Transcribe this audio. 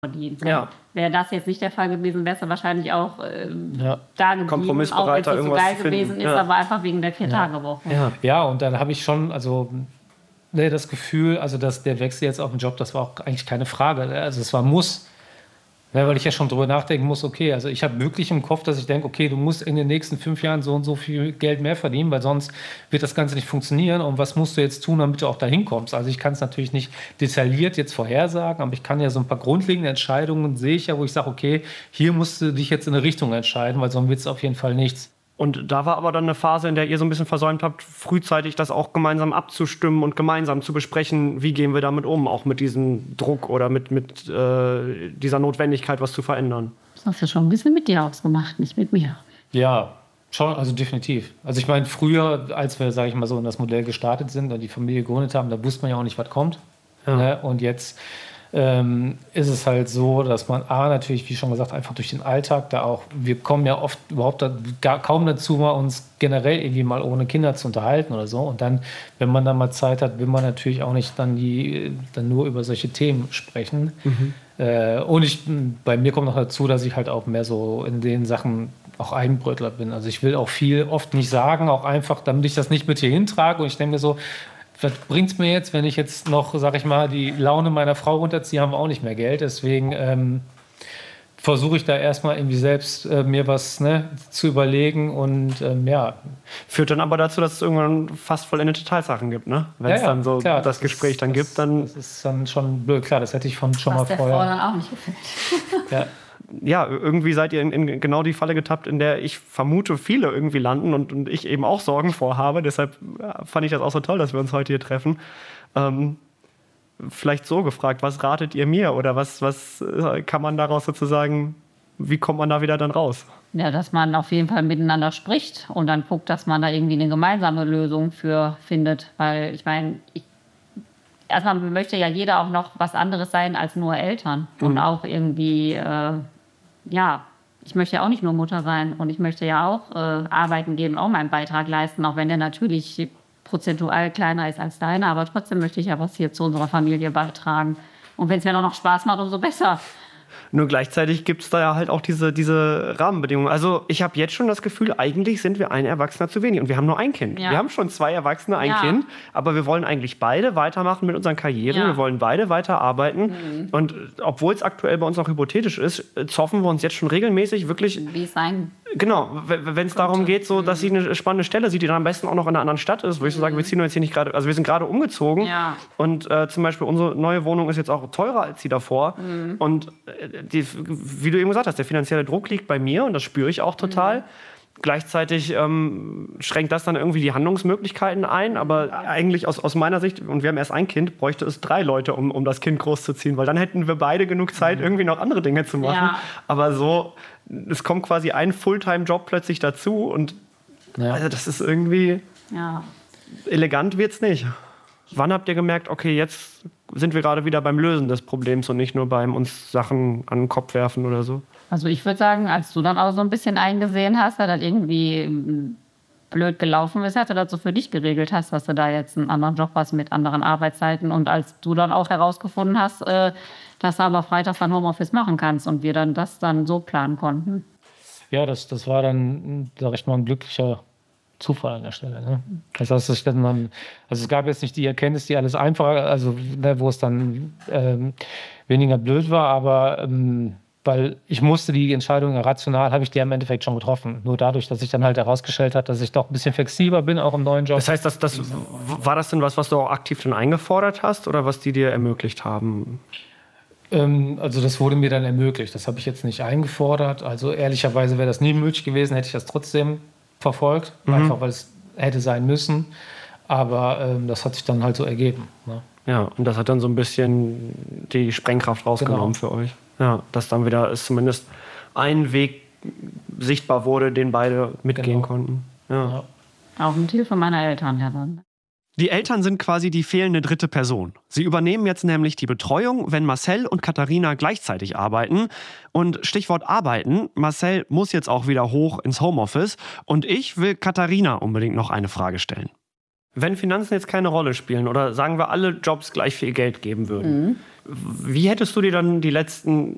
verdient. Ja. Wäre das jetzt nicht der Fall gewesen, wäre es wahrscheinlich auch da geblieben, Kompromissbereiter, auch wenn es nicht so geil gewesen ist, ja. aber einfach wegen der 4-Tage-Woche. Ja, und dann habe ich schon das Gefühl, also dass der Wechsel jetzt auf den Job, das war auch eigentlich keine Frage. Also es war Muss. Ja, weil ich ja schon drüber nachdenken muss, okay, also ich habe wirklich im Kopf, dass ich denke, okay, du musst in den nächsten 5 Jahren so und so viel Geld mehr verdienen, weil sonst wird das Ganze nicht funktionieren. Und was musst du jetzt tun, damit du auch dahin kommst? Also ich kann es natürlich nicht detailliert jetzt vorhersagen, aber ich kann ja so ein paar grundlegende Entscheidungen, sehe ich ja, wo ich sage, okay, hier musst du dich jetzt in eine Richtung entscheiden, weil sonst wird es auf jeden Fall nichts. Und da war aber dann eine Phase, in der ihr so ein bisschen versäumt habt, frühzeitig das auch gemeinsam abzustimmen und gemeinsam zu besprechen, wie gehen wir damit um, auch mit diesem Druck oder mit dieser Notwendigkeit, was zu verändern. Das hast du schon ein bisschen mit dir ausgemacht, nicht mit mir. Ja, schon, also definitiv. Also ich meine, früher, als wir, sage ich mal so, in das Modell gestartet sind und die Familie gegründet haben, da wusste man ja auch nicht, was kommt. Ja. Ne? Und jetzt ist es halt so, dass man natürlich, wie schon gesagt, einfach durch den Alltag da auch, wir kommen ja oft überhaupt kaum dazu, mal uns generell irgendwie mal ohne Kinder zu unterhalten oder so. Und dann, wenn man dann mal Zeit hat, will man natürlich auch nicht dann nur über solche Themen sprechen. Und bei mir kommt noch dazu, dass ich halt auch mehr so in den Sachen auch Eigenbrötler bin. Also ich will auch oft nicht sagen, auch einfach, damit ich das nicht mit hier hintrage. Und ich denke mir so, was bringt es mir jetzt, wenn ich jetzt noch, sag ich mal, die Laune meiner Frau runterziehe, haben wir auch nicht mehr Geld. Deswegen versuche ich da erstmal irgendwie selbst mir was zu überlegen und Führt dann aber dazu, dass es irgendwann fast vollendete Tatsachen gibt, ne? Wenn es dann so klar, das Gespräch dann gibt, dann... Das ist dann schon blöd, klar, das hätte ich schon mal der vorher... Frau dann auch nicht gefällt. Ja, irgendwie seid ihr in genau die Falle getappt, in der ich vermute, viele irgendwie landen und ich eben auch Sorgen vorhabe. Deshalb fand ich das auch so toll, dass wir uns heute hier treffen. Vielleicht so gefragt, was ratet ihr mir? Oder was kann man daraus sozusagen, wie kommt man da wieder dann raus? Ja, dass man auf jeden Fall miteinander spricht und dann guckt, dass man da irgendwie eine gemeinsame Lösung für findet. Weil ich meine, erstmal möchte ja jeder auch noch was anderes sein als nur Eltern. Und auch irgendwie, ich möchte ja auch nicht nur Mutter sein und ich möchte ja auch arbeiten gehen, auch meinen Beitrag leisten, auch wenn der natürlich prozentual kleiner ist als deiner, aber trotzdem möchte ich ja was hier zu unserer Familie beitragen. Und wenn es mir noch Spaß macht, umso besser. Nur gleichzeitig gibt es da ja halt auch diese Rahmenbedingungen. Also ich habe jetzt schon das Gefühl, eigentlich sind wir ein Erwachsener zu wenig. Und wir haben nur ein Kind. Ja. Wir haben schon 2 Erwachsene, ein Kind. Aber wir wollen eigentlich beide weitermachen mit unseren Karrieren. Ja. Wir wollen beide weiterarbeiten. Und obwohl es aktuell bei uns noch hypothetisch ist, zoffen wir uns jetzt schon regelmäßig wirklich... Wie es sein. Genau, wenn es darum geht, so, dass sie eine spannende Stelle sieht, die dann am besten auch noch in einer anderen Stadt ist, wo ich so sage, wir ziehen jetzt hier nicht gerade, also wir sind gerade umgezogen und zum Beispiel unsere neue Wohnung ist jetzt auch teurer als die davor und wie du eben gesagt hast, der finanzielle Druck liegt bei mir und das spüre ich auch total. Gleichzeitig schränkt das dann irgendwie die Handlungsmöglichkeiten ein, aber eigentlich aus meiner Sicht, und wir haben erst ein Kind, bräuchte es 3 Leute, um das Kind großzuziehen, weil dann hätten wir beide genug Zeit, irgendwie noch andere Dinge zu machen. Ja. Aber so, es kommt quasi ein Fulltime-Job plötzlich dazu und also das ist irgendwie, elegant wird's nicht. Wann habt ihr gemerkt, okay, jetzt sind wir gerade wieder beim Lösen des Problems und nicht nur beim uns Sachen an den Kopf werfen oder so? Also ich würde sagen, als du dann auch so ein bisschen eingesehen hast, dass das irgendwie blöd gelaufen ist, dass du das so für dich geregelt hast, dass du da jetzt einen anderen Job hast mit anderen Arbeitszeiten und als du dann auch herausgefunden hast, dass du aber freitags dann Homeoffice machen kannst und wir dann das dann so planen konnten. Ja, das war dann, sag ich mal, ein glücklicher Zufall an der Stelle. Ne? Das heißt, es gab jetzt nicht die Erkenntnis, die alles einfacher, also wo es dann weniger blöd war, aber weil ich musste die Entscheidung rational, habe ich die im Endeffekt schon getroffen. Nur dadurch, dass sich dann halt herausgestellt hat, dass ich doch ein bisschen flexibler bin, auch im neuen Job. Das heißt, war das denn was du auch aktiv dann eingefordert hast oder was die dir ermöglicht haben? Also das wurde mir dann ermöglicht. Das habe ich jetzt nicht eingefordert. Also ehrlicherweise wäre das nie möglich gewesen, hätte ich das trotzdem verfolgt. Einfach, weil es hätte sein müssen. Aber das hat sich dann halt so ergeben. Ne? Ja, und das hat dann so ein bisschen die Sprengkraft rausgenommen für euch. Ja, dass dann wieder ist zumindest ein Weg sichtbar wurde, den beide mitgehen konnten. Ja. Auch mit Hilfe meiner Eltern, ja dann. Die Eltern sind quasi die fehlende dritte Person. Sie übernehmen jetzt nämlich die Betreuung, wenn Marcel und Katharina gleichzeitig arbeiten. Und Stichwort arbeiten, Marcel muss jetzt auch wieder hoch ins Homeoffice. Und ich will Katharina unbedingt noch eine Frage stellen. Wenn Finanzen jetzt keine Rolle spielen oder sagen wir alle Jobs gleich viel Geld geben würden, wie hättest du dir dann die letzten